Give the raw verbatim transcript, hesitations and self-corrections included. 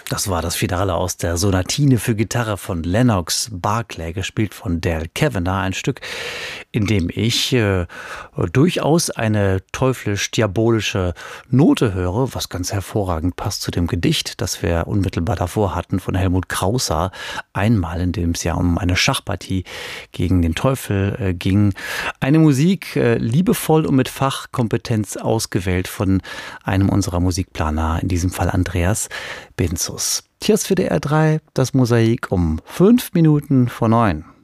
Das war das Finale aus der Sonatine für Gitarre von Lennox Barclay, gespielt von Dale Kavanagh. Ein Stück, in dem ich äh, durchaus eine teuflisch-diabolische Note höre, was ganz hervorragend passt zu dem Gedicht, das wir unmittelbar davor hatten von Helmut Krauser. Einmal, in dem es ja um eine Schachpartie gegen den Teufel äh, ging. Eine Musik, äh, liebevoll und mit Fachkompetenz ausgewählt von einem unserer Musikplaner, in diesem Fall Andreas Binzus. Hier ist für D R drei das Mosaik um fünf Minuten vor neun.